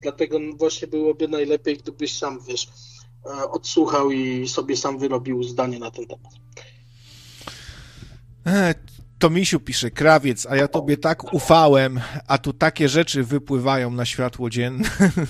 Dlatego właśnie byłoby najlepiej, gdybyś sam, wiesz, odsłuchał i sobie sam wyrobił zdanie na ten temat. To Misiu pisze, Krawiec, a ja tobie tak ufałem, a tu takie rzeczy wypływają na światło dzienne.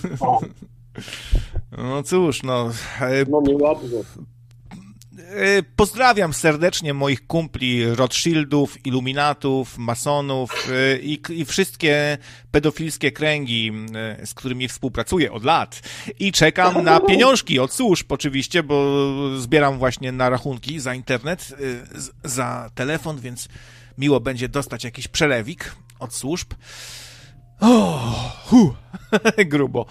No cóż, no... No nieładnie. Pozdrawiam serdecznie moich kumpli Rothschildów, Iluminatów, masonów i wszystkie pedofilskie kręgi, z którymi współpracuję od lat. I czekam na pieniążki od służb oczywiście, bo zbieram właśnie na rachunki za internet, za telefon, więc miło będzie dostać jakiś przelewik od służb. Grubo.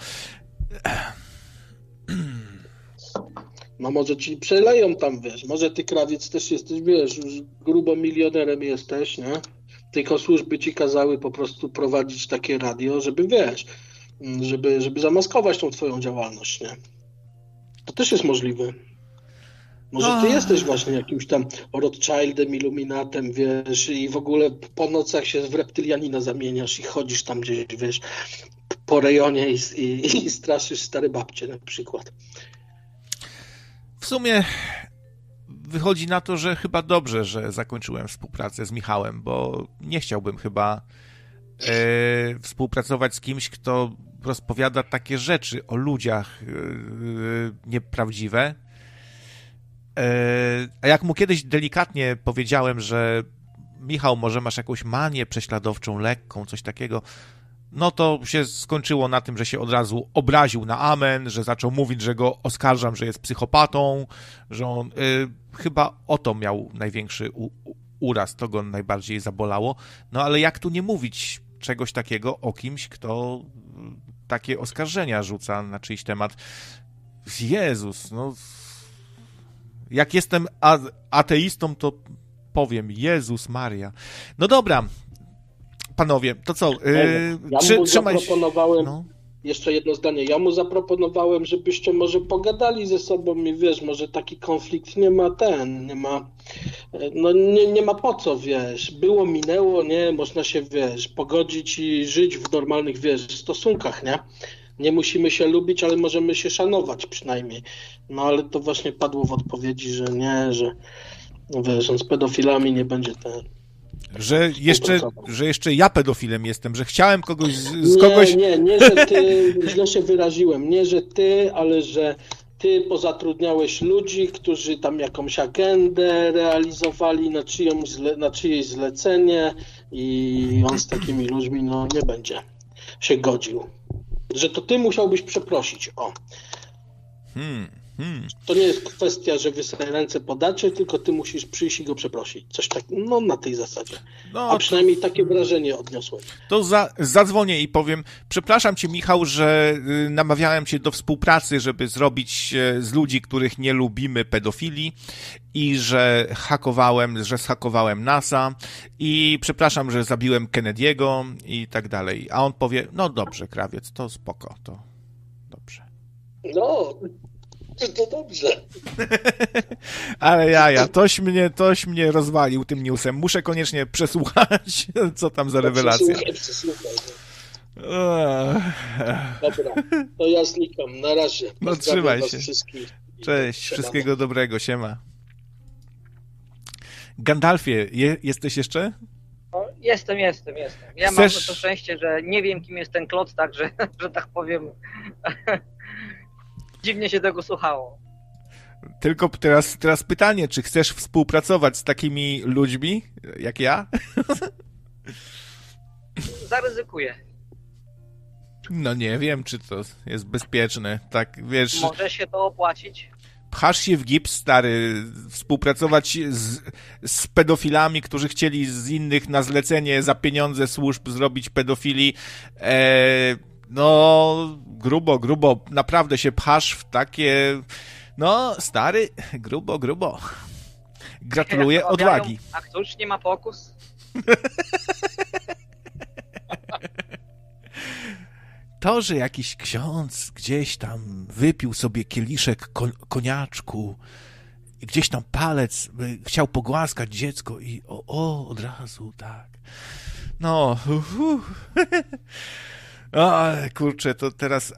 No może ci przeleją tam, wiesz, może ty, Krawiec, też jesteś, wiesz, już grubo milionerem jesteś, nie? Tylko służby ci kazały po prostu prowadzić takie radio, żeby, wiesz, żeby zamaskować tą twoją działalność, nie? To też jest możliwe. Może ty jesteś właśnie jakimś tam Rothschildem, Iluminatem, wiesz, i w ogóle po nocach się w reptylianina zamieniasz i chodzisz tam gdzieś, wiesz, po rejonie i straszysz stare babcie na przykład. W sumie wychodzi na to, że chyba dobrze, że zakończyłem współpracę z Michałem, bo nie chciałbym chyba współpracować z kimś, kto rozpowiada takie rzeczy o ludziach nieprawdziwe. A jak mu kiedyś delikatnie powiedziałem, że Michał, może masz jakąś manię prześladowczą, lekką, coś takiego, no to się skończyło na tym, że się od razu obraził na amen, że zaczął mówić, że go oskarżam, że jest psychopatą, że on chyba o to miał największy uraz, to go najbardziej zabolało. No ale jak tu nie mówić czegoś takiego o kimś, kto takie oskarżenia rzuca na czyjś temat? Jezus, no... Jak jestem ateistą, to powiem, Jezus Maria. No dobra, panowie, to co? Ja mu zaproponowałem, jeszcze jedno zdanie, ja mu zaproponowałem, żebyście może pogadali ze sobą i wiesz, może taki konflikt nie ma po co, wiesz, było, minęło, nie, można się, wiesz, pogodzić i żyć w normalnych, wiesz, stosunkach, nie? Nie musimy się lubić, ale możemy się szanować przynajmniej. No ale to właśnie padło w odpowiedzi, że nie, że wiesz, on z pedofilami nie będzie ten... Że jeszcze ja pedofilem jestem, że chciałem kogoś kogoś... Nie, że ty, źle się wyraziłem, nie, że ty, ale że ty pozatrudniałeś ludzi, którzy tam jakąś agendę realizowali na czyjeś zlecenie i on z takimi ludźmi, no nie będzie się godził. Że to ty musiałbyś przeprosić, o. To nie jest kwestia, że wy sobie ręce podacie, tylko ty musisz przyjść i go przeprosić. Coś tak, no na tej zasadzie. A przynajmniej takie wrażenie odniosłem. To zadzwonię i powiem, przepraszam cię, Michał, że namawiałem cię do współpracy, żeby zrobić z ludzi, których nie lubimy, pedofili i że zhakowałem NASA i przepraszam, że zabiłem Kennedy'ego i tak dalej. A on powie, no dobrze, Krawiec, to spoko, to dobrze. No... To dobrze. Ale jaja, toś mnie rozwalił tym newsem. Muszę koniecznie przesłuchać, co tam za rewelacja. Przesłuchaj. Dobra, to ja znikam. Na razie. No trzymaj się. Wszystkich. Cześć, wszystkiego dobrego, siema. Gandalfie, jesteś jeszcze? No, jestem. Ja mam to szczęście, że nie wiem, kim jest ten klot, także, że tak powiem... Dziwnie się tego słuchało. Tylko teraz pytanie, czy chcesz współpracować z takimi ludźmi jak ja? Zaryzykuję. No nie wiem, czy to jest bezpieczne. Tak, wiesz... Może się to opłacić? Pchasz się w gips, stary, współpracować z pedofilami, którzy chcieli z innych na zlecenie za pieniądze służb zrobić pedofili. No, grubo, naprawdę się pchasz w takie, no, stary, grubo. Gratuluję odwagi. A któż nie ma pokus? To, że jakiś ksiądz gdzieś tam wypił sobie kieliszek koniaczku i gdzieś tam palec chciał pogłaskać dziecko i od razu, tak. No, ale kurczę, to teraz